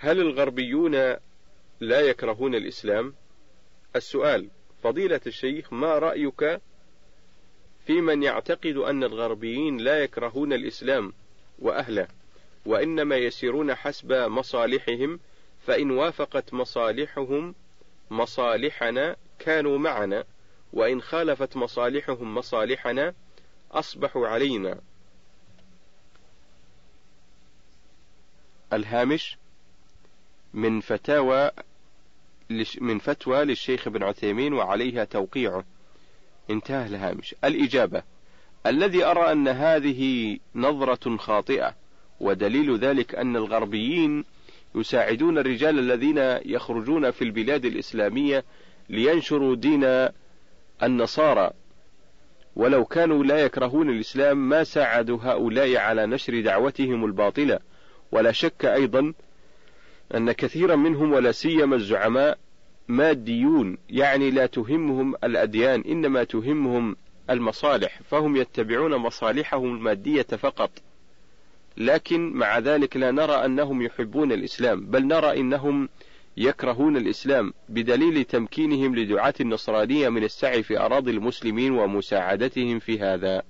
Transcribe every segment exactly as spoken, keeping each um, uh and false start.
هل الغربيون لا يكرهون الإسلام؟ السؤال: فضيلة الشيخ، ما رأيك في من يعتقد أن الغربيين لا يكرهون الإسلام وأهله، وإنما يسيرون حسب مصالحهم، فإن وافقت مصالحهم مصالحنا كانوا معنا، وإن خالفت مصالحهم مصالحنا أصبحوا علينا. الهامش من فتاوى من فتوى للشيخ ابن عثيمين وعليها توقيعه. انتهى الهامش. الإجابة: الذي أرى أن هذه نظرة خاطئة، ودليل ذلك أن الغربيين يساعدون الرجال الذين يخرجون في البلاد الإسلامية لينشروا دين النصارى، ولو كانوا لا يكرهون الإسلام ما ساعدوا هؤلاء على نشر دعوتهم الباطلة. ولا شك أيضا أن كثيرا منهم ولا سيما الزعماء ماديون، يعني لا تهمهم الأديان إنما تهمهم المصالح، فهم يتبعون مصالحهم المادية فقط. لكن مع ذلك لا نرى أنهم يحبون الإسلام، بل نرى أنهم يكرهون الإسلام، بدليل تمكينهم لدعاة النصرانية من السعي في أراضي المسلمين ومساعدتهم في هذا.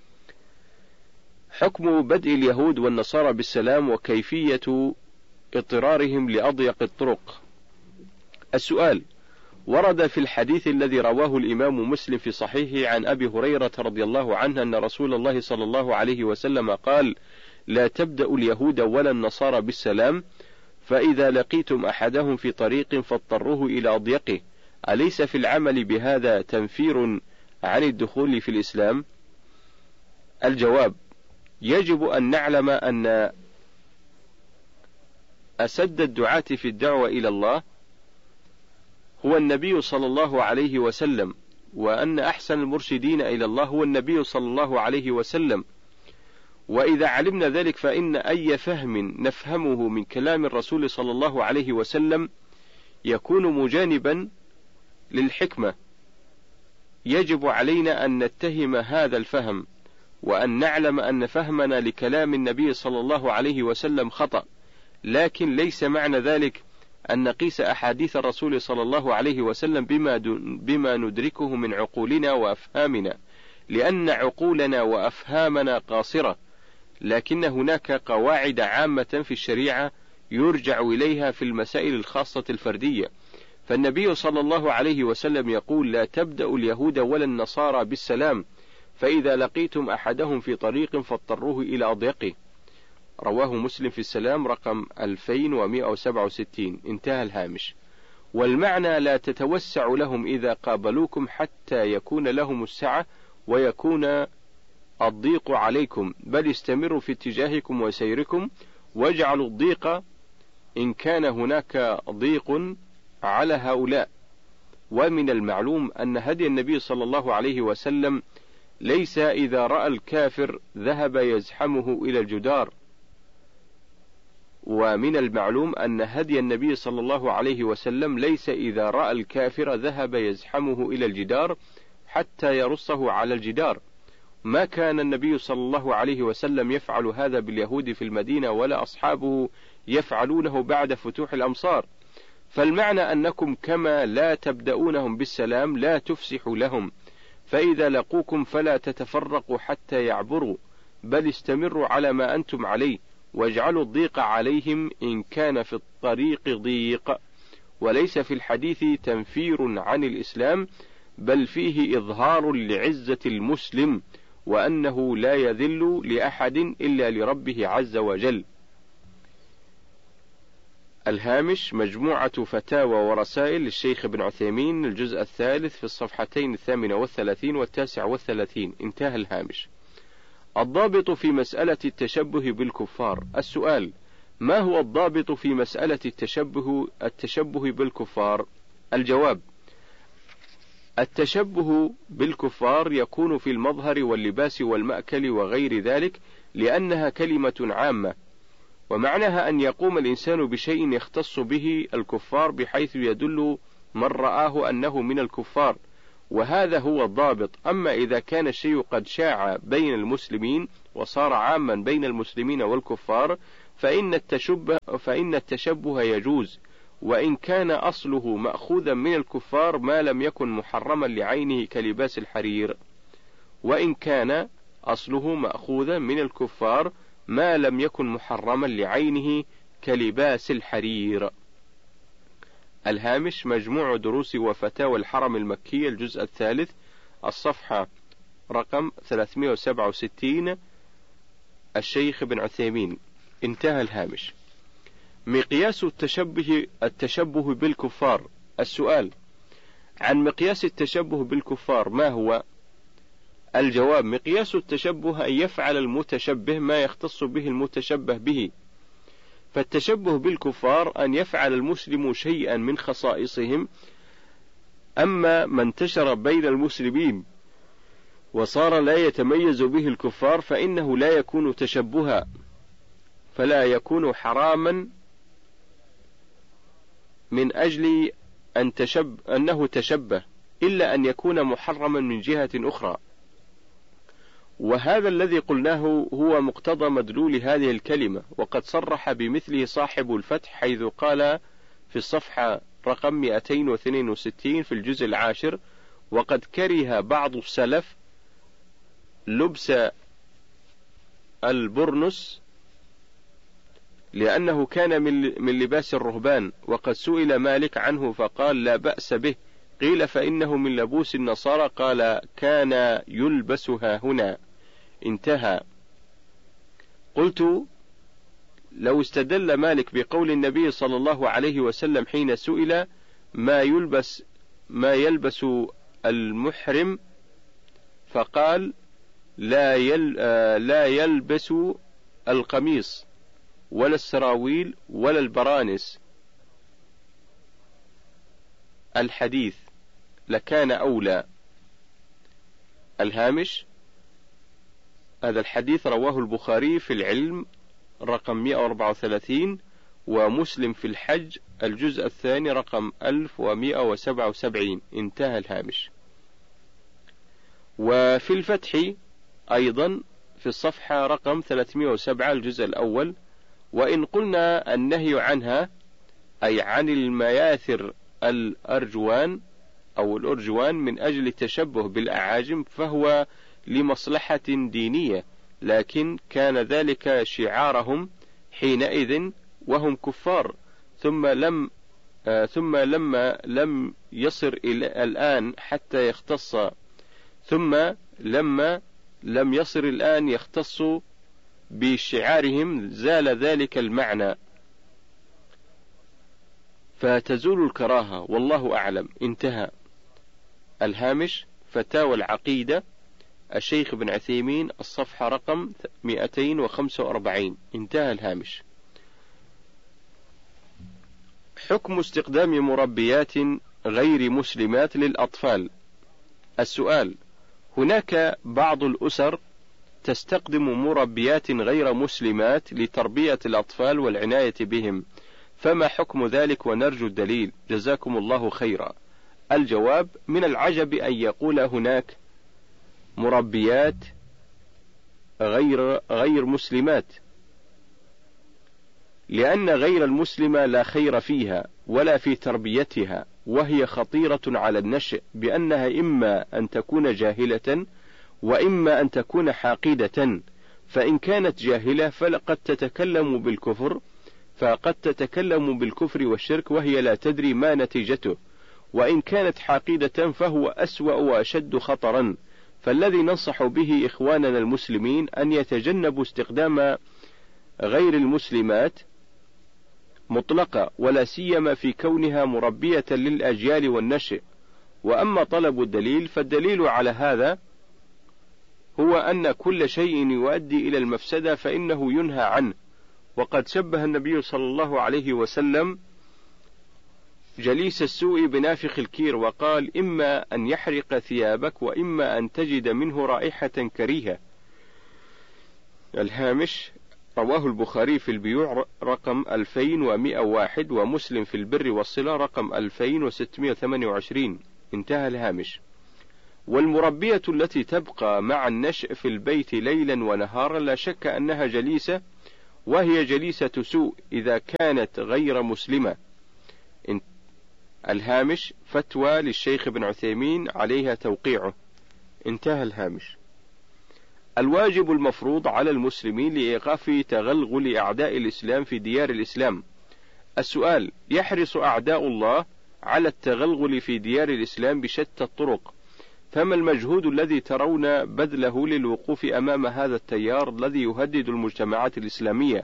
حكم بدء اليهود والنصارى بالسلام وكيفية اضطرارهم لأضيق الطرق. السؤال: ورد في الحديث الذي رواه الإمام مسلم في صحيحه عن أبي هريرة رضي الله عنه أن رسول الله صلى الله عليه وسلم قال: لا تبدأ اليهود ولا النصارى بالسلام، فإذا لقيتم أحدهم في طريق فاضطروه إلى أضيقه. أليس في العمل بهذا تنفير عن الدخول في الإسلام؟ الجواب: يجب أن نعلم أن أسد الدعاة في الدعوة إلى الله هو النبي صلى الله عليه وسلم، وأن أحسن المرشدين إلى الله هو النبي صلى الله عليه وسلم. وإذا علمنا ذلك فإن أي فهم نفهمه من كلام الرسول صلى الله عليه وسلم يكون مجانبا للحكمة. يجب علينا أن نتهم هذا الفهم، وأن نعلم أن فهمنا لكلام النبي صلى الله عليه وسلم خطأ، لكن ليس معنى ذلك أن نقيس أحاديث الرسول صلى الله عليه وسلم بما, بما ندركه من عقولنا وأفهامنا، لأن عقولنا وأفهامنا قاصرة، لكن هناك قواعد عامة في الشريعة يرجع إليها في المسائل الخاصة الفردية. فالنبي صلى الله عليه وسلم يقول: لا تبدأ اليهود ولا النصارى بالسلام، فإذا لقيتم أحدهم في طريق فاضطروه إلى أضيقه. رواه مسلم في السلام رقم ألفين ومئة وسبعة وستين. انتهى الهامش. والمعنى: لا تتوسع لهم إذا قابلوكم حتى يكون لهم السعة ويكون الضيق عليكم، بل استمروا في اتجاهكم وسيركم، واجعلوا الضيق إن كان هناك ضيق على هؤلاء. ومن المعلوم أن هدي النبي صلى الله عليه وسلم ليس إذا رأى الكافر ذهب يزحمه إلى الجدار. ومن المعلوم أن هدي النبي صلى الله عليه وسلم ليس إذا رأى الكافر ذهب يزحمه إلى الجدار حتى يرصه على الجدار. ما كان النبي صلى الله عليه وسلم يفعل هذا باليهود في المدينة، ولا أصحابه يفعلونه بعد فتوح الأمصار. فالمعنى أنكم كما لا تبدأونهم بالسلام لا تفسحوا لهم، فإذا لقوكم فلا تتفرقوا حتى يعبروا، بل استمروا على ما أنتم عليه، واجعلوا الضيق عليهم إن كان في الطريق ضيق. وليس في الحديث تنفير عن الإسلام، بل فيه إظهار لعزة المسلم، وأنه لا يذل لأحد إلا لربه عز وجل. الهامش: مجموعة فتاوى ورسائل للشيخ ابن عثيمين، الجزء الثالث في الصفحتين الثامنة والثلاثين والتاسع والثلاثين. انتهى الهامش. الضابط في مسألة التشبه بالكفار. السؤال: ما هو الضابط في مسألة التشبه التشبه بالكفار؟ الجواب: التشبه بالكفار يكون في المظهر واللباس والمأكل وغير ذلك، لأنها كلمة عامة، ومعناها أن يقوم الإنسان بشيء يختص به الكفار بحيث يدل من رآه أنه من الكفار، وهذا هو الضابط. أما إذا كان الشيء قد شاع بين المسلمين وصار عاما بين المسلمين والكفار، فإن التشبه, فإن التشبه يجوز، وإن كان أصله مأخوذا من الكفار ما لم يكن محرما لعينه كلباس الحرير. وإن كان أصله مأخوذا من الكفار ما لم يكن محرما لعينه كلباس الحرير. الهامش مجموع دروس وفتاوى الحرم المكي الجزء الثالث الصفحة رقم ثلاثمائة وسبعة وستين الشيخ ابن عثيمين. انتهى الهامش. مقياس التشبه التشبه بالكفار. السؤال: عن مقياس التشبه بالكفار ما هو؟ الجواب: مقياس التشبه أن يفعل المتشبه ما يختص به المتشبه به. فالتشبه بالكفار أن يفعل المسلم شيئا من خصائصهم، أما ما انتشر بين المسلمين وصار لا يتميز به الكفار فإنه لا يكون تشبها، فلا يكون حراما من أجل أن تشب أنه تشبه، إلا أن يكون محرما من جهة أخرى. وهذا الذي قلناه هو مقتضى مدلول هذه الكلمة، وقد صرح بمثله صاحب الفتح حيث قال في الصفحة رقم مئتين واثنين وستين في الجزء العاشر: وقد كره بعض السلف لبس البرنس لأنه كان من لباس الرهبان، وقد سئل مالك عنه فقال لا بأس به، قيل فإنه من لبوس النصارى، قال كان يلبسها هنا. انتهى. قلت: لو استدل مالك بقول النبي صلى الله عليه وسلم حين سئل ما يلبس ما يلبس المحرم فقال لا يل لا يلبس القميص ولا السراويل ولا البرانس الحديث لكان أولى. الهامش: هذا الحديث رواه البخاري في العلم رقم مئة وأربعة وثلاثين، ومسلم في الحج الجزء الثاني رقم ألف ومئة وسبعة وسبعين. انتهى الهامش. وفي الفتح أيضا في الصفحة رقم ثلاثمائة وسبعة الجزء الأول: وإن قلنا النهي عنها أي عن المياثر الأرجوان أو الأرجوان من أجل التشبه بالأعاجم فهو لمصلحة دينية، لكن كان ذلك شعارهم حينئذ وهم كفار، ثم لم آه ثم لما لم يصر إلى الآن حتى يختص ثم لما لم يصر الآن يختص بشعارهم زال ذلك المعنى، فتزول الكراهة والله أعلم. انتهى. الهامش فتاوى العقيدة الشيخ ابن عثيمين الصفحة رقم مئتين وخمسة وأربعين. انتهى الهامش. حكم استخدام مربيات غير مسلمات للأطفال. السؤال: هناك بعض الأسر تستخدم مربيات غير مسلمات لتربية الأطفال والعناية بهم، فما حكم ذلك ونرجو الدليل، جزاكم الله خيرا. الجواب: من العجب أن يقول هناك مربيات غير غير مسلمات، لأن غير المسلمة لا خير فيها ولا في تربيتها، وهي خطيرة على النشء، بأنها إما أن تكون جاهلة وإما أن تكون حاقدة، فإن كانت جاهلة فلقد تتكلم بالكفر فقد تتكلم بالكفر والشرك وهي لا تدري ما نتيجته، وإن كانت حاقدة فهو أسوأ وأشد خطرا. فالذي ننصح به إخواننا المسلمين أن يتجنبوا استخدام غير المسلمات مطلقة، ولا سيما في كونها مربية للأجيال والنشء. وأما طلب الدليل فالدليل على هذا هو أن كل شيء يؤدي إلى المفسدة فإنه ينهى عنه، وقد شبه النبي صلى الله عليه وسلم جليس السوء بنافخ الكير، وقال إما أن يحرق ثيابك وإما أن تجد منه رائحة كريهة. الهامش رواه البخاري في البيوع رقم ألفين ومئة وواحد، ومسلم في البر والصلة رقم ألفين وستمائة وثمانية وعشرين. انتهى الهامش. والمربية التي تبقى مع النشء في البيت ليلا ونهارا لا شك أنها جليسة وهي جليسة سوء إذا كانت غير مسلمة. الهامش فتوى للشيخ ابن عثيمين عليها توقيعه. انتهى الهامش. الواجب المفروض على المسلمين لإيقاف تغلغل أعداء الإسلام في ديار الإسلام. السؤال: يحرص أعداء الله على التغلغل في ديار الإسلام بشتى الطرق، فما المجهود الذي ترون بذله للوقوف أمام هذا التيار الذي يهدد المجتمعات الإسلامية؟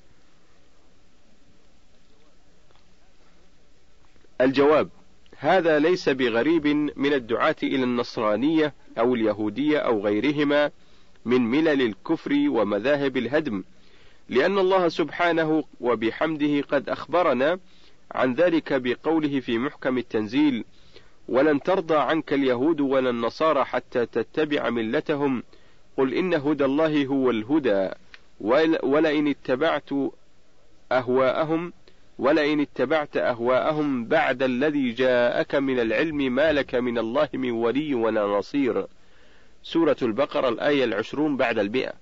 الجواب: هذا ليس بغريب من الدعاة إلى النصرانية أو اليهودية أو غيرهما من ملل الكفر ومذاهب الهدم، لأن الله سبحانه وبحمده قد أخبرنا عن ذلك بقوله في محكم التنزيل: ولن ترضى عنك اليهود ولا النصارى حتى تتبع ملتهم قل إن هدى الله هو الهدى ولئن اتبعت أهواءهم ولئن اتبعت أهواءهم بعد الذي جاءك من العلم ما لك من الله من ولي ولا نصير. سورة البقرة الآية العشرون بعد المئة.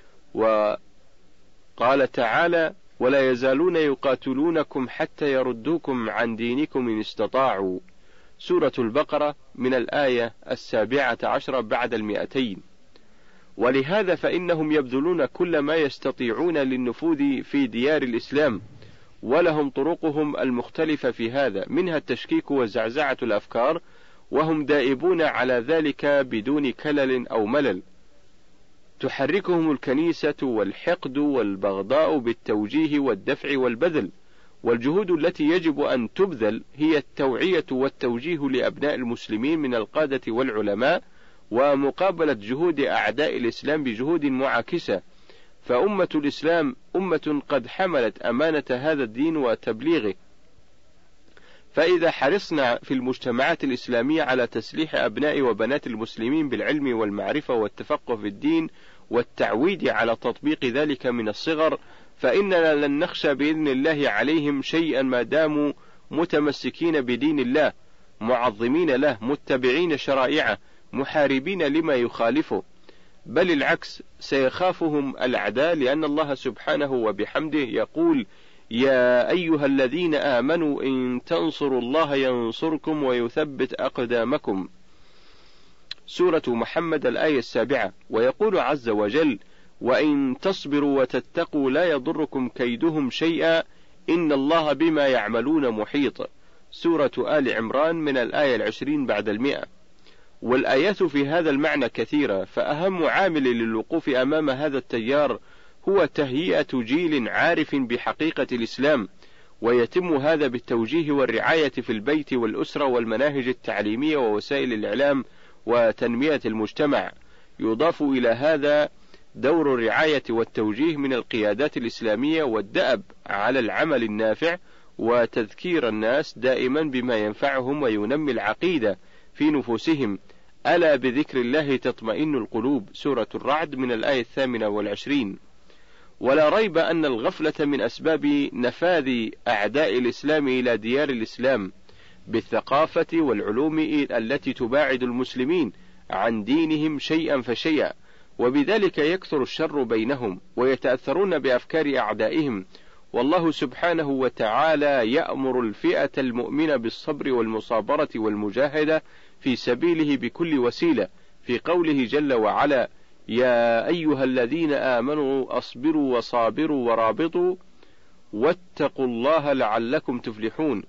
وقال تعالى: ولا يزالون يقاتلونكم حتى يردوكم عن دينكم إن استطاعوا. سورة البقرة من الآية السابعة عشرة بعد المئتين. ولهذا فإنهم يبذلون كل ما يستطيعون للنفوذ في ديار الإسلام، ولهم طرقهم المختلفة في هذا، منها التشكيك وزعزعة الأفكار، وهم دائبون على ذلك بدون كلل أو ملل. تحركهم الكنيسة والحقد والبغضاء بالتوجيه والدفع والبذل، والجهود التي يجب أن تبذل هي التوعية والتوجيه لأبناء المسلمين من القادة والعلماء، ومقابلة جهود أعداء الإسلام بجهود معاكسة، فأمة الإسلام أمة قد حملت أمانة هذا الدين وتبليغه. فإذا حرصنا في المجتمعات الإسلامية على تسليح أبناء وبنات المسلمين بالعلم والمعرفة والتفقه في الدين والتعويد على تطبيق ذلك من الصغر، فإننا لن نخشى بإذن الله عليهم شيئا ما داموا متمسكين بدين الله، معظمين له، متبعين شرائعه، محاربين لما يخالفه، بل العكس، سيخافهم الأعداء، لأن الله سبحانه وبحمده يقول: يا أيها الذين آمنوا إن تنصروا الله ينصركم ويثبت أقدامكم. سورة محمد الآية السابعة. ويقول عز وجل: وإن تصبروا وتتقوا لا يضركم كيدهم شيئا إن الله بما يعملون محيط. سورة آل عمران من الآية العشرين بعد المئة. والآيات في هذا المعنى كثيرة، فأهم عامل للوقوف أمام هذا التيار هو تهيئة جيل عارف بحقيقة الإسلام، ويتم هذا بالتوجيه والرعاية في البيت والأسرة والمناهج التعليمية ووسائل الإعلام وتنمية المجتمع. يضاف إلى هذا دور الرعاية والتوجيه من القيادات الإسلامية والدأب على العمل النافع وتذكير الناس دائما بما ينفعهم وينمي العقيدة في نفوسهم. ألا بذكر الله تطمئن القلوب. سورة الرعد من الآية الثامنة والعشرين. ولا ريب أن الغفلة من أسباب نفاذ أعداء الإسلام إلى ديار الإسلام بالثقافة والعلوم التي تباعد المسلمين عن دينهم شيئا فشيئا، وبذلك يكثر الشر بينهم ويتأثرون بأفكار أعدائهم. والله سبحانه وتعالى يأمر الفئة المؤمنة بالصبر والمصابرة والمجاهدة في سبيله بكل وسيلة، في قوله جل وعلا: يا أيها الذين آمنوا أصبروا وصابروا ورابطوا واتقوا الله لعلكم تفلحون.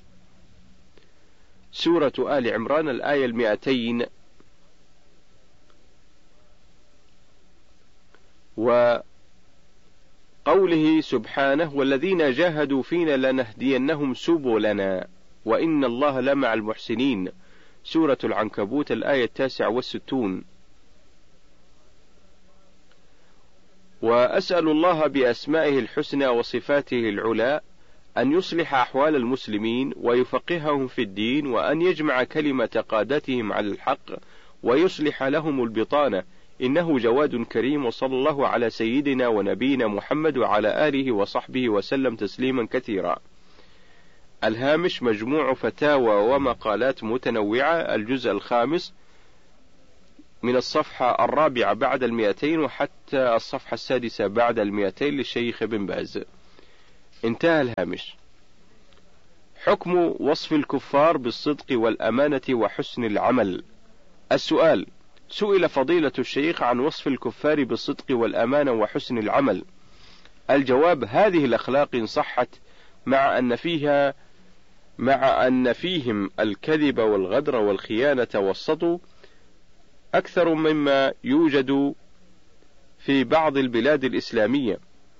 سورة آل عمران الآية المئتين. وقوله سبحانه: والذين جاهدوا فينا لنهدينهم سبلنا وإن الله لمع المحسنين. سورة العنكبوت الآية التاسعة والستون. وأسأل الله بأسمائه الحسنى وصفاته العلى أن يصلح أحوال المسلمين ويفقههم في الدين، وأن يجمع كلمة قادتهم على الحق ويصلح لهم البطانة، إنه جواد كريم. وصلى الله على سيدنا ونبينا محمد وعلى آله وصحبه وسلم تسليما كثيرا. الهامش مجموع فتاوى ومقالات متنوعة، الجزء الخامس، من الصفحة الرابعة بعد المئتين وحتى الصفحة السادسة بعد المئتين للشيخ بن باز. انتهى الهامش. حكم وصف الكفار بالصدق والأمانة وحسن العمل. السؤال: سئل فضيلة الشيخ عن وصف الكفار بالصدق والأمانة وحسن العمل. الجواب: هذه الأخلاق إن صحت مع أن فيها مع أن فيهم الكذب والغدر والخيانة والسطو أكثر مما يوجد في بعض البلاد الإسلامية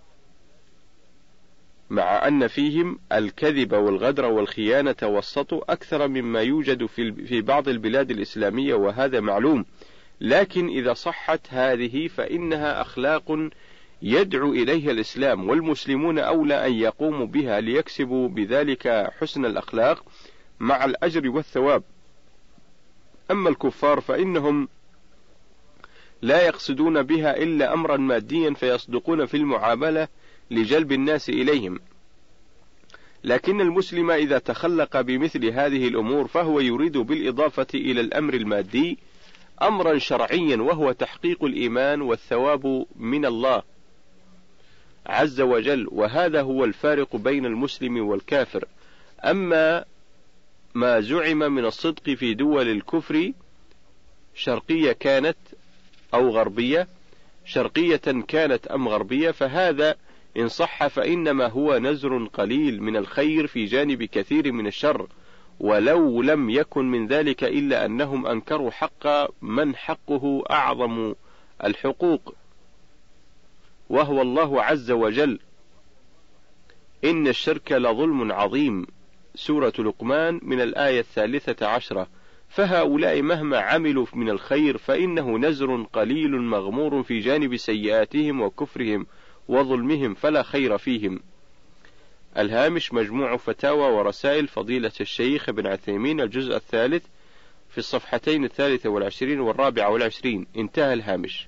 مع أن فيهم الكذب والغدر والخيانة والسطو أكثر مما يوجد في في بعض البلاد الإسلامية، وهذا معلوم. لكن إذا صحت هذه فإنها أخلاق يدعو إليها الإسلام، والمسلمون أولى أن يقوموا بها ليكسبوا بذلك حسن الأخلاق مع الأجر والثواب. أما الكفار فإنهم لا يقصدون بها إلا أمرا ماديا فيصدقون في المعاملة لجلب الناس إليهم. لكن المسلم إذا تخلق بمثل هذه الأمور فهو يريد بالإضافة إلى الأمر المادي أمرا شرعيا، وهو تحقيق الإيمان والثواب من الله عز وجل، وهذا هو الفارق بين المسلم والكافر. أما ما زعم من الصدق في دول الكفر شرقية كانت أو غربية شرقية كانت أم غربية، فهذا إن صح فإنما هو نزر قليل من الخير في جانب كثير من الشر، ولو لم يكن من ذلك إلا أنهم أنكروا حق من حقه أعظم الحقوق، وهو الله عز وجل. إن الشرك لظلم عظيم، سورة لقمان من الآية الثالثة عشرة. فهؤلاء مهما عملوا من الخير فإنه نزر قليل مغمور في جانب سيئاتهم وكفرهم وظلمهم، فلا خير فيهم. الهامش: مجموع فتاوى ورسائل فضيلة الشيخ ابن عثيمين، الجزء الثالث في الصفحتين الثالثة والعشرين والرابعة والعشرين. انتهى الهامش.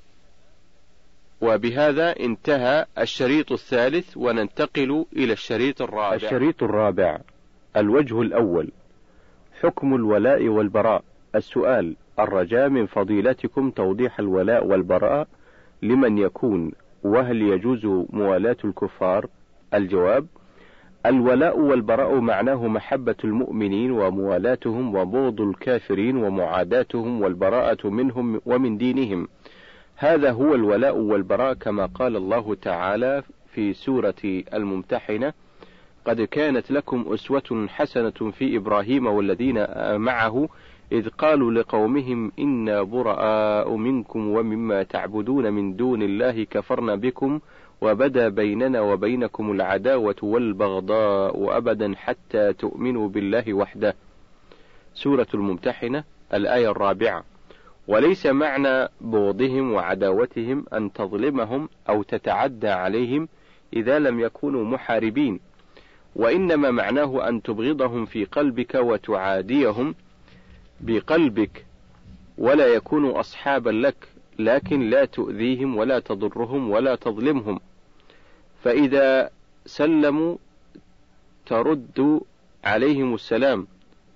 وبهذا انتهى الشريط الثالث، وننتقل إلى الشريط الرابع. الشريط الرابع: الوجه الأول، حكم الولاء والبراء. السؤال: الرجاء من فضيلتكم توضيح الولاء والبراء لمن يكون، وهل يجوز موالاة الكفار؟ الجواب: الولاء والبراء معناه محبة المؤمنين وموالاتهم وبغض الكافرين ومعاداتهم والبراءة منهم ومن دينهم. هذا هو الولاء والبراء، كما قال الله تعالى في سورة الممتحنة: قد كانت لكم أسوة حسنة في إبراهيم والذين معه إذ قالوا لقومهم إنا براء منكم ومما تعبدون من دون الله كفرنا بكم وبدا بيننا وبينكم العداوة والبغضاء أبدا حتى تؤمنوا بالله وحده. سورة الممتحنة الآية الرابعة. وليس معنى بغضهم وعداوتهم أن تظلمهم أو تتعدى عليهم إذا لم يكونوا محاربين، وإنما معناه أن تبغضهم في قلبك وتعاديهم بقلبك ولا يكونوا أصحابا لك، لكن لا تؤذيهم ولا تضرهم ولا تظلمهم، فإذا سلموا ترد عليهم السلام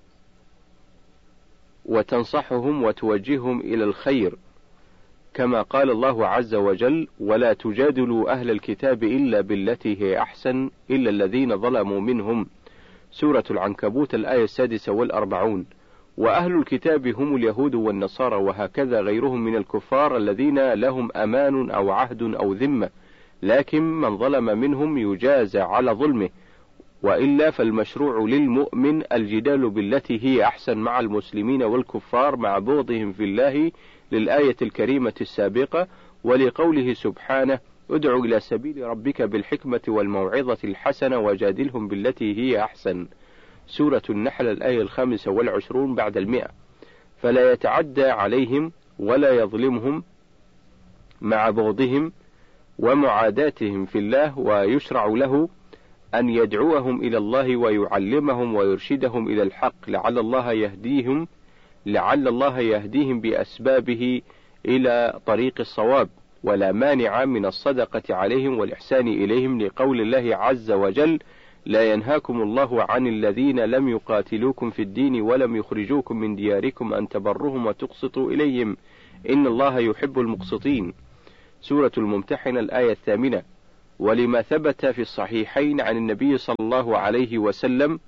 وتنصحهم وتوجههم إلى الخير، كما قال الله عز وجل: ولا تجادلوا أهل الكتاب إلا بالتي هي أحسن إلا الذين ظلموا منهم. سورة العنكبوت الآية السادسة والأربعون. وأهل الكتاب هم اليهود والنصارى، وهكذا غيرهم من الكفار الذين لهم أمان أو عهد أو ذمة، لكن من ظلم منهم يجازى على ظلمه، وإلا فالمشروع للمؤمن الجدال بالتي هي أحسن مع المسلمين والكفار مع بغضهم في الله، للآية الكريمة السابقة، ولقوله سبحانه: ادع إلى سبيل ربك بالحكمة والموعظة الحسنة وجادلهم بالتي هي أحسن. سورة النحل الآية الخامسة والعشرون بعد المئة. فلا يتعدى عليهم ولا يظلمهم مع بغضهم ومعاداتهم في الله، ويشرع له أن يدعوهم إلى الله ويعلمهم ويرشدهم إلى الحق لعل الله يهديهم لعل الله يهديهم بأسبابه إلى طريق الصواب، ولا مانع من الصدقة عليهم والإحسان إليهم، لقول الله عز وجل: لا ينهاكم الله عن الذين لم يقاتلوكم في الدين ولم يخرجوكم من دياركم أن تبروهم وتقسطوا إليهم إن الله يحب المقسطين. سورة الممتحنة الآية الثامنة. ولما ثبت في الصحيحين عن النبي صلى الله عليه وسلم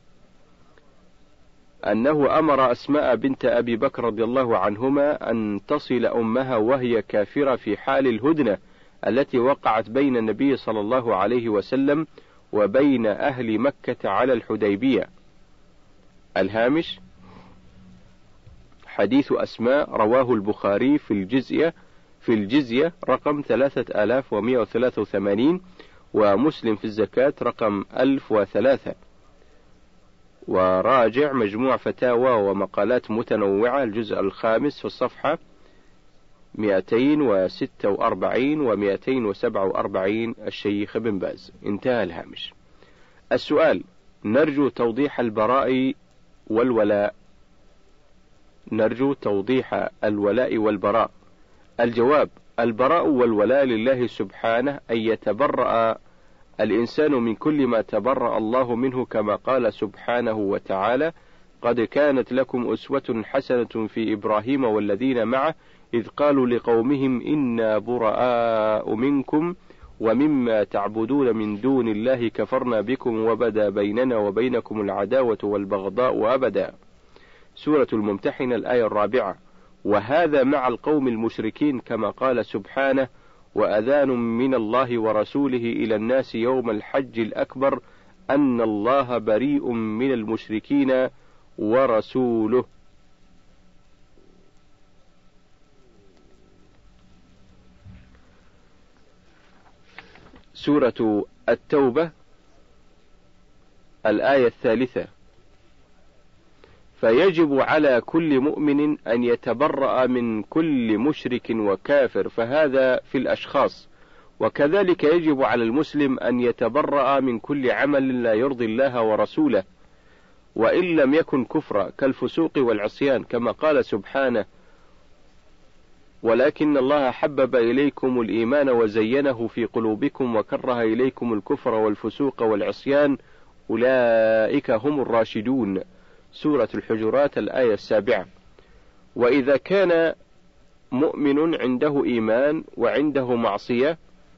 أنه أمر أسماء بنت أبي بكر رضي الله عنهما أن تصل أمها وهي كافرة في حال الهدنة التي وقعت بين النبي صلى الله عليه وسلم وبين أهل مكة على الحديبية. الهامش: حديث أسماء رواه البخاري في الجزية في الجزية رقم ثلاثة آلاف ومئة وثلاثة وثمانين، ومسلم في الزكاة رقم ألف وثلاثة. وراجع مجموع فتاوى ومقالات متنوعة الجزء الخامس في الصفحة مئتين وستة وأربعين ومئتين وسبعة وأربعين الشيخ بن باز. انتهى الهامش. السؤال: نرجو توضيح البراء والولاء. نرجو توضيح الولاء والبراء. الجواب: البراء والولاء لله سبحانه، أن يتبرأ الإنسان من كل ما تبرأ الله منه، كما قال سبحانه وتعالى: قد كانت لكم أسوة حسنة في إبراهيم والذين معه إذ قالوا لقومهم إنا براء منكم ومما تعبدون من دون الله كفرنا بكم وبدا بيننا وبينكم العداوة والبغضاء أبدا. سورة الممتحنة الآية الرابعة. وهذا مع القوم المشركين، كما قال سبحانه: وأذان من الله ورسوله إلى الناس يوم الحج الأكبر أن الله بريء من المشركين ورسوله. سورة التوبة الآية الثالثة. فيجب على كل مؤمن أن يتبرأ من كل مشرك وكافر، فهذا في الأشخاص. وكذلك يجب على المسلم أن يتبرأ من كل عمل لا يرضي الله ورسوله، وإن لم يكن كفرا كالفسوق والعصيان، كما قال سبحانه: ولكن الله حبب إليكم الإيمان وزينه في قلوبكم وكره إليكم الكفر والفسوق والعصيان أولئك هم الراشدون. سورة الحجرات الآية السابعة. وإذا كان مؤمن عنده إيمان وعنده معصية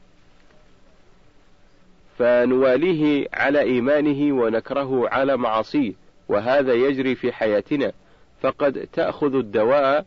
فنواليه على إيمانه ونكره على معاصيه، وهذا يجري في حياتنا. فقد تأخذ الدواء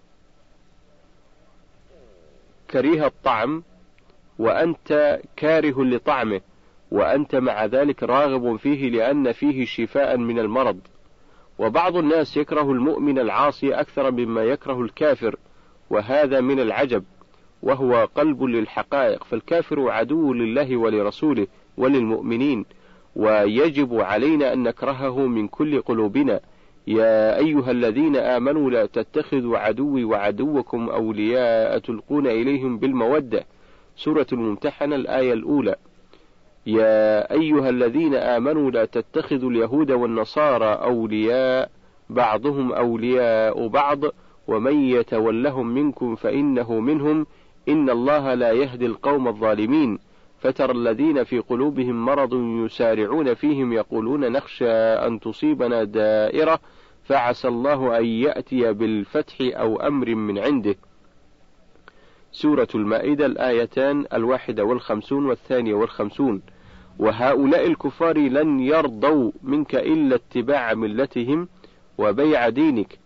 كريه الطعم وأنت كاره لطعمه، وأنت مع ذلك راغب فيه لأن فيه شفاء من المرض. وبعض الناس يكره المؤمن العاصي أكثر مما يكره الكافر، وهذا من العجب، وهو قلب للحقائق. فالكافر عدو لله ولرسوله وللمؤمنين، ويجب علينا أن نكرهه من كل قلوبنا. يا أيها الذين آمنوا لا تتخذوا عدوي وعدوكم أولياء تلقون إليهم بالمودة. سورة الممتحنة الآية الأولى. يا أيها الذين آمنوا لا تتخذوا اليهود والنصارى أولياء بعضهم أولياء بعض ومن يتولهم منكم فإنه منهم إن الله لا يهدي القوم الظالمين. فترى الذين في قلوبهم مرض يسارعون فيهم يقولون نخشى أن تصيبنا دائرة فعسى الله أن يأتي بالفتح أو أمر من عنده. سورة المائدة الآيتان الواحدة والخمسون والثانية والخمسون. وهؤلاء الكفار لن يرضوا منك إلا اتباع ملتهم وبيع دينك،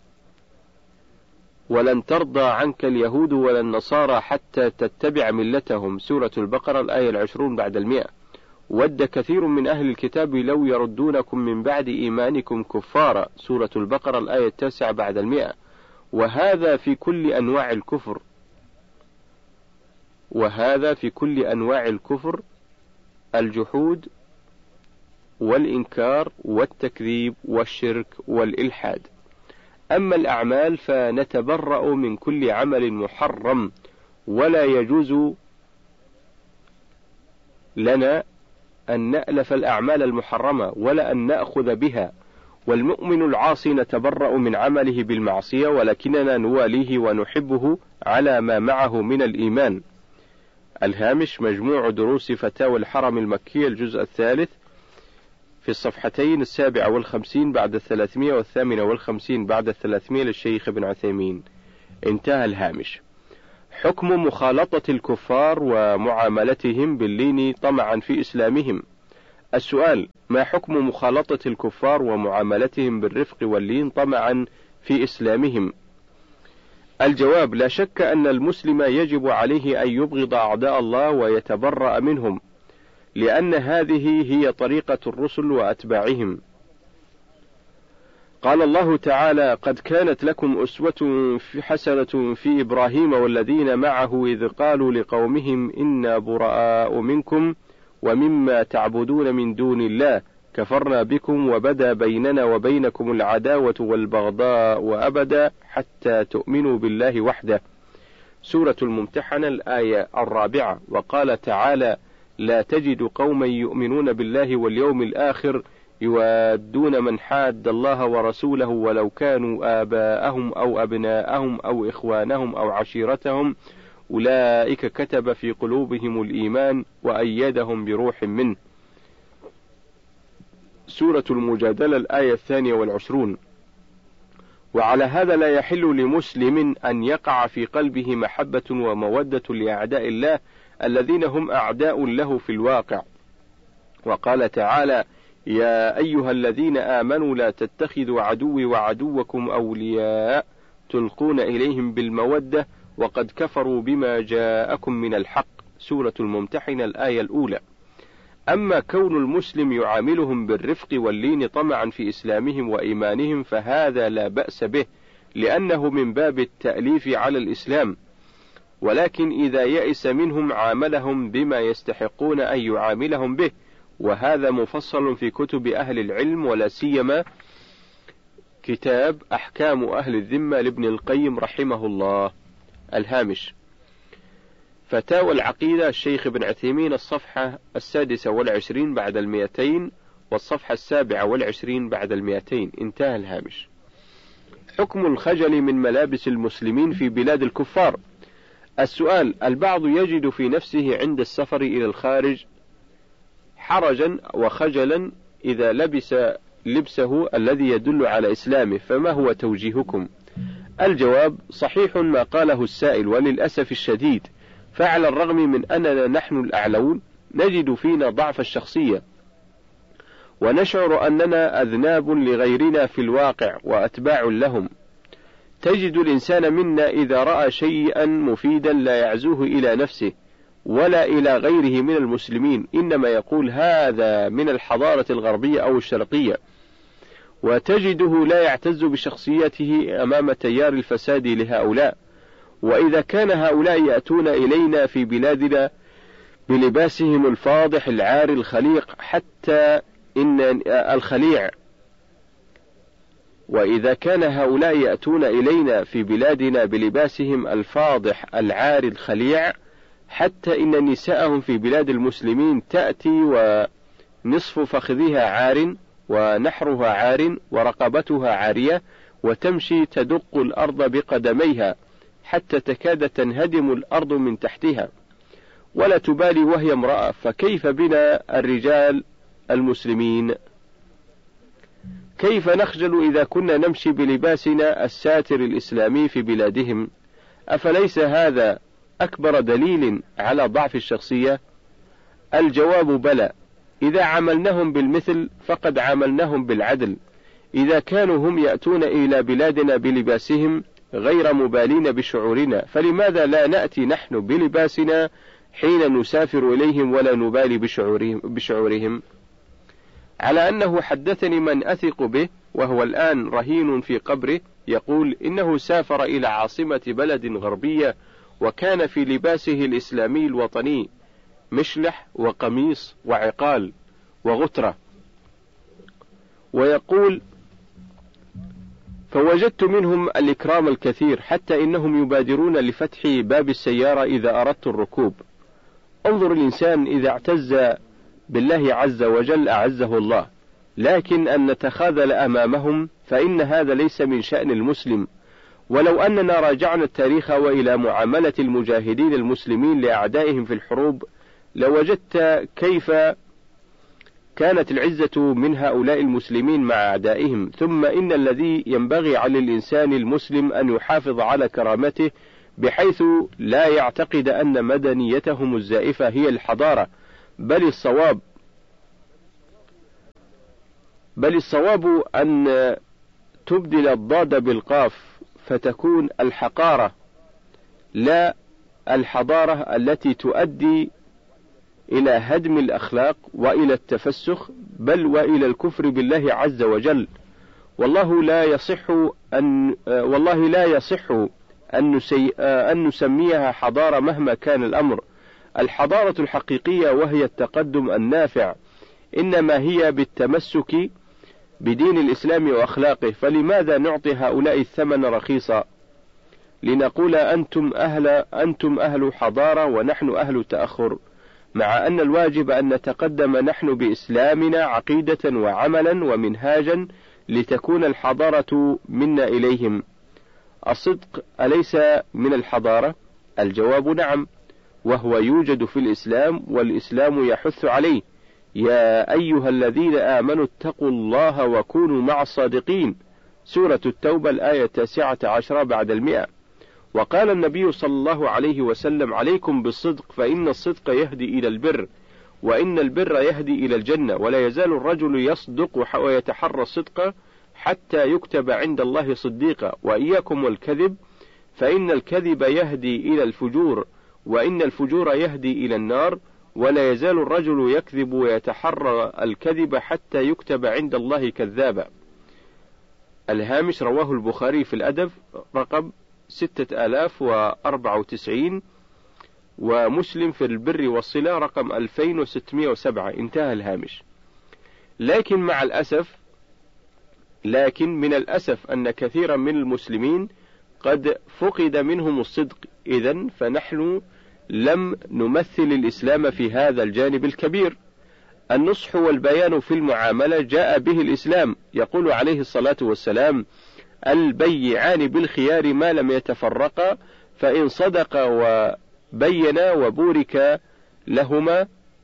ولن ترضى عنك اليهود ولا النصارى حتى تتبع ملتهم. سورة البقرة الآية العشرون بعد المئة. ود كثير من أهل الكتاب لو يردونكم من بعد إيمانكم كفارا. سورة البقرة الآية التاسعة بعد المئة. وهذا في كل أنواع الكفر وهذا في كل أنواع الكفر: الجحود والإنكار والتكذيب والشرك والإلحاد. أما الأعمال فنتبرأ من كل عمل محرم، ولا يجوز لنا أن نألف الأعمال المحرمة ولا أن نأخذ بها. والمؤمن العاصي نتبرأ من عمله بالمعصية، ولكننا نواليه ونحبه على ما معه من الإيمان. الهامش: مجموع دروس فتاوى الحرم المكي الجزء الثالث في الصفحتين السابعة والخمسين بعد الثلاثمائة والثامنة والخمسين بعد الثلاثمائة للشيخ ابن عثيمين. انتهى الهامش. حكم مخالطة الكفار ومعاملتهم باللين طمعا في إسلامهم. السؤال: ما حكم مخالطة الكفار ومعاملتهم بالرفق واللين طمعا في إسلامهم؟ الجواب: لا شك أن المسلم يجب عليه أن يبغض أعداء الله ويتبرأ منهم، لأن هذه هي طريقة الرسل وأتباعهم. قال الله تعالى: قد كانت لكم أسوة حسنة في إبراهيم والذين معه إذ قالوا لقومهم إنا براء منكم ومما تعبدون من دون الله كفرنا بكم وبدا بيننا وبينكم العداوة والبغضاء وأبدا حتى تؤمنوا بالله وحده. سورة الممتحنة الآية الرابعة. وقال تعالى: لا تجد قوما يؤمنون بالله واليوم الآخر يوادون من حاد الله ورسوله ولو كانوا آباءهم أو أبناءهم أو إخوانهم أو عشيرتهم أولئك كتب في قلوبهم الإيمان وأيدهم بروح منه. سورة المجادلة الآية الثانية والعشرون. وعلى هذا لا يحل لمسلم أن يقع في قلبه محبة ومودة لأعداء الله الذين هم أعداء له في الواقع. وقال تعالى: يا أيها الذين آمنوا لا تتخذوا عدوي وعدوكم أولياء تلقون إليهم بالمودة وقد كفروا بما جاءكم من الحق. سورة الممتحنة الآية الأولى. أما كون المسلم يعاملهم بالرفق واللين طمعا في إسلامهم وإيمانهم فهذا لا بأس به، لأنه من باب التأليف على الإسلام، ولكن إذا يئس منهم عاملهم بما يستحقون أن يعاملهم به، وهذا مفصل في كتب أهل العلم ولا سيما كتاب أحكام أهل الذمة لابن القيم رحمه الله. الهامش. فتاوى العقيدة الشيخ ابن عثيمين الصفحة السادسة والعشرين بعد المئتين والصفحة السابعة والعشرين بعد المئتين. انتهى الهامش. حكم الخجل من ملابس المسلمين في بلاد الكفار. السؤال: البعض يجد في نفسه عند السفر إلى الخارج حرجا وخجلا إذا لبس لبسه الذي يدل على إسلامه، فما هو توجيهكم؟ الجواب: صحيح ما قاله السائل، وللأسف الشديد فعلى الرغم من أننا نحن الأعلون نجد فينا ضعف الشخصية، ونشعر أننا أذناب لغيرنا في الواقع وأتباع لهم. تجد الإنسان منا إذا رأى شيئا مفيدا لا يعزوه إلى نفسه ولا إلى غيره من المسلمين، إنما يقول هذا من الحضارة الغربية أو الشرقية، وتجده لا يعتز بشخصيته أمام تيار الفساد لهؤلاء. وإذا كان هؤلاء يأتون إلينا في بلادنا بلباسهم الفاضح العاري الخليق حتى إن الخليع وإذا كان هؤلاء يأتون إلينا في بلادنا بلباسهم الفاضح العاري الخليع حتى إن نساءهم في بلاد المسلمين تأتي ونصف فخذها عار ونحرها عار ورقبتها عارية وتمشي تدق الأرض بقدميها حتى تكاد تنهدم الأرض من تحتها ولا تبالي وهي امرأة، فكيف بنا الرجال المسلمين؟ كيف نخجل إذا كنا نمشي بلباسنا الساتر الإسلامي في بلادهم؟ أفليس هذا أكبر دليل على ضعف الشخصية؟ الجواب: بلى، إذا عاملناهم بالمثل فقد عاملناهم بالعدل. إذا كانوا هم يأتون إلى بلادنا بلباسهم غير مبالين بشعورنا، فلماذا لا نأتي نحن بلباسنا حين نسافر إليهم ولا نبالي بشعورهم, بشعورهم؟ على أنه حدثني من أثق به وهو الآن رهين في قبره يقول إنه سافر إلى عاصمة بلد غربية وكان في لباسه الإسلامي الوطني مشلح وقميص وعقال وغترة، ويقول: فوجدت منهم الإكرام الكثير حتى إنهم يبادرون لفتح باب السيارة إذا أردت الركوب. انظر الإنسان إذا اعتز بالله عز وجل أعزه الله، لكن أن نتخاذل أمامهم فإن هذا ليس من شأن المسلم. ولو أننا راجعنا التاريخ وإلى معاملة المجاهدين المسلمين لأعدائهم في الحروب لوجدت كيف كانت العزة من هؤلاء المسلمين مع أعدائهم. ثم إن الذي ينبغي على الإنسان المسلم أن يحافظ على كرامته بحيث لا يعتقد أن مدنيتهم الزائفة هي الحضارة، بل الصواب بل الصواب أن تبدل الضاد بالقاف فتكون الحقارة لا الحضارة التي تؤدي إلى هدم الأخلاق وإلى التفسخ بل وإلى الكفر بالله عز وجل. والله لا يصح أن والله لا يصح أن, نسي... أن نسميها حضارة مهما كان الأمر. الحضارة الحقيقية وهي التقدم النافع إنما هي بالتمسك بدين الإسلام وأخلاقه. فلماذا نعطي هؤلاء الثمن رخيصا لنقول أنتم أهل أنتم أهل حضارة ونحن أهل تأخر، مع أن الواجب أن نتقدم نحن بإسلامنا عقيدة وعملا ومنهاجا لتكون الحضارة منا إليهم. الصدق أليس من الحضارة؟ الجواب نعم، وهو يوجد في الإسلام والإسلام يحث عليه. يا أيها الذين آمنوا اتقوا الله وكونوا مع الصادقين، سورة التوبة الآية التاسعة عشرة بعد المئة. وقال النبي صلى الله عليه وسلم: عليكم بالصدق فإن الصدق يهدي إلى البر، وإن البر يهدي إلى الجنة، ولا يزال الرجل يصدق ويتحرى الصدق حتى يكتب عند الله صديقا. وإياكم والكذب فإن الكذب يهدي إلى الفجور، وإن الفجور يهدي إلى النار، ولا يزال الرجل يكذب ويتحرى الكذب حتى يكتب عند الله كذابا. الهامش رواه البخاري في الأدب رقم ستة آلاف وأربعة وتسعين، ومسلم في البر والصلة رقم ألفين وستمائة وسبعة. انتهى الهامش. لكن مع الأسف لكن من الأسف أن كثيرا من المسلمين قد فقد منهم الصدق. إذن فنحن لم نمثل الإسلام في هذا الجانب الكبير. النصح والبيان في المعاملة جاء به الإسلام. يقول عليه الصلاة والسلام: البيعان بالخيار ما لم يتفرقا، فإن صدقا وبينا وبورك لهما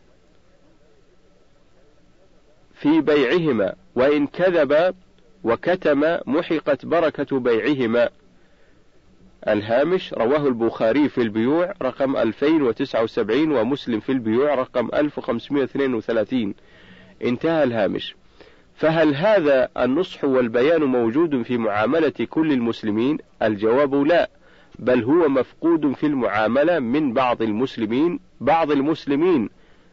في بيعهما، وإن كذبا وكتما محقت بركة بيعهما. الهامش رواه البخاري في البيوع رقم ألفين وتسعة وسبعين، ومسلم في البيوع رقم ألف وخمسمائة واثنين وثلاثين. انتهى الهامش. فهل هذا النصح والبيان موجود في معاملة كل المسلمين؟ الجواب لا، بل هو مفقود في المعاملة من بعض المسلمين بعض المسلمين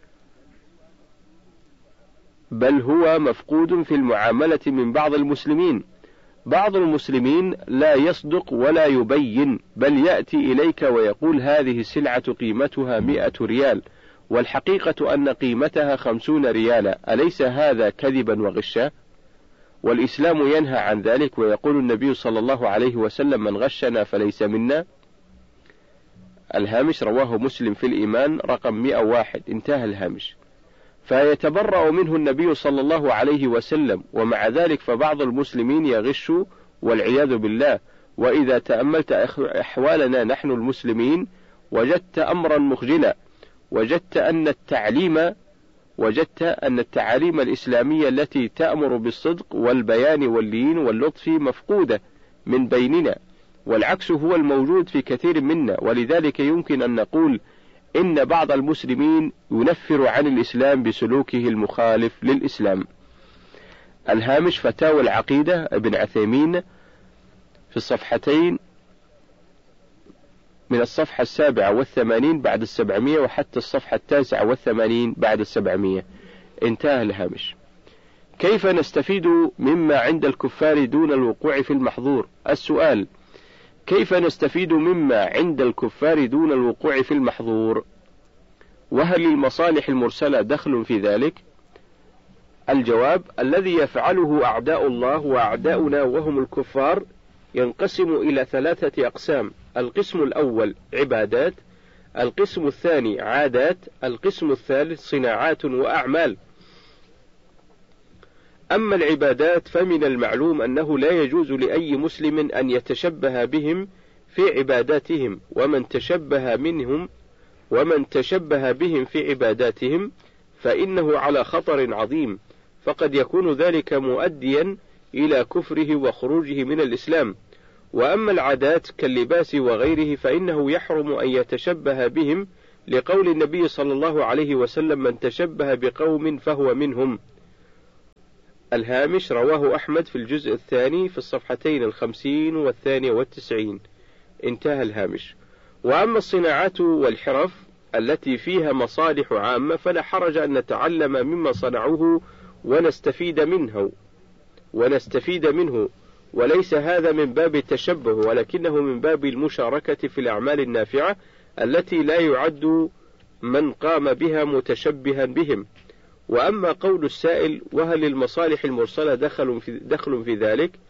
بل هو مفقود في المعاملة من بعض المسلمين. بعض المسلمين لا يصدق ولا يبين، بل يأتي إليك ويقول: هذه سلعة قيمتها مئة ريال، والحقيقة أن قيمتها خمسون ريالا. أليس هذا كذبا وغشا؟ والإسلام ينهى عن ذلك، ويقول النبي صلى الله عليه وسلم: من غشنا فليس منا. الهامش رواه مسلم في الإيمان رقم مئة وواحد. انتهى الهامش. فيتبرأ منه النبي صلى الله عليه وسلم، ومع ذلك فبعض المسلمين يغش والعياذ بالله. وإذا تأملت أحوالنا نحن المسلمين وجدت أمرا مخجلا، وجدت أن التعليم وجدت أن التعاليم الإسلامية التي تأمر بالصدق والبيان واللين واللطف مفقودة من بيننا، والعكس هو الموجود في كثير منا. ولذلك يمكن أن نقول إن بعض المسلمين ينفر عن الإسلام بسلوكه المخالف للإسلام. الهامش فتاوى العقيدة ابن عثيمين في الصفحتين من الصفحة السابعة والثمانين بعد السبعمية وحتى الصفحة التاسعة والثمانين بعد السبعمية. انتهى الهامش. كيف نستفيد مما عند الكفار دون الوقوع في المحظور؟ السؤال: كيف نستفيد مما عند الكفار دون الوقوع في المحظور؟ وهل للمصالح المرسلة دخل في ذلك؟ الجواب: الذي يفعله أعداء الله وأعداؤنا وهم الكفار ينقسم إلى ثلاثة أقسام. القسم الأول عبادات، القسم الثاني عادات، القسم الثالث صناعات وأعمال. أما العبادات فمن المعلوم أنه لا يجوز لأي مسلم أن يتشبه بهم في عباداتهم، ومن تشبه منهم ومن تشبه بهم في عباداتهم فإنه على خطر عظيم، فقد يكون ذلك مؤديا إلى كفره وخروجه من الإسلام. وأما العادات كاللباس وغيره فإنه يحرم أن يتشبه بهم، لقول النبي صلى الله عليه وسلم: من تشبه بقوم فهو منهم. الهامش رواه أحمد في الجزء الثاني في الصفحتين الخمسين والثانية والتسعين. انتهى الهامش. وأما الصناعات والحرف التي فيها مصالح عامة فلا حرج أن نتعلم مما صنعوه ونستفيد منه ونستفيد منه وليس هذا من باب التشبه، ولكنه من باب المشاركة في الأعمال النافعة التي لا يعد من قام بها متشبها بهم. وأما قول السائل: وهل المصالح المرسلة دخل في, دخل في ذلك؟